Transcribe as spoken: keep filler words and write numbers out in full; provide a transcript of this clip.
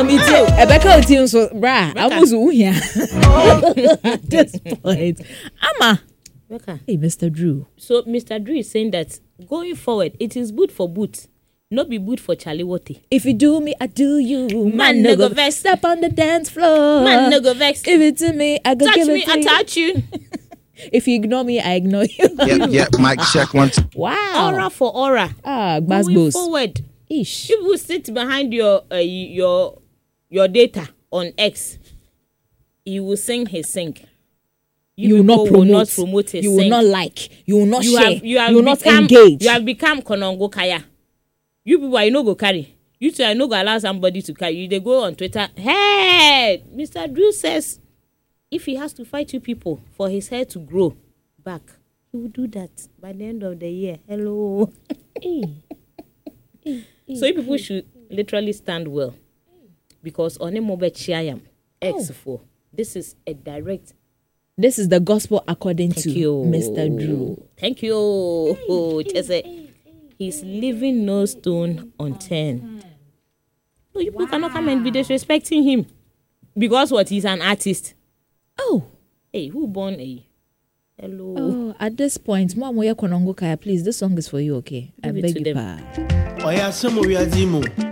Now me too. Ebeka Otin so bra. I was here. At this point. Ama. Rebecca. Hey, Mister Drew. So Mister Drew is saying that going forward, it is good for boot, not be good for Charlie Wotte. If you do me, I do you. Man, Man no no go go vex. step on the dance floor. Man, no go vex. Give it to me, I go Touch give me, it to I you. touch you. If you ignore me, I ignore you. Yep, yep. Mic check one. Two. Wow. Aura for aura. Ah, gbas Going gbos. forward, Ish. people sit behind your uh, your your data on X. You will sing his sing. You will not people promote. Will not promote his you will sing. not like. You will not You share. have, you have you will not become, engage. You have become Konongo Kaya. You people are no go carry. You two are no go allow somebody to carry you. They go on Twitter. Hey, Mister Drew says if he has to fight you people for his hair to grow back, he will do that by the end of the year. Hello. So you people should literally stand well, because on a mobile chiam X four. This is a direct. This is the gospel according Thank to you. Mister Drew. Thank you. Oh, Chese. He's leaving no stone unturned. No, you people cannot come and be disrespecting him because what? He's an artist. Oh. Hey, who born a? Hello. Oh, at this point, Mama Konongo Kaya, please, this song is for you, okay? Give I it beg to you, them. pa. Oya somo wiazimo.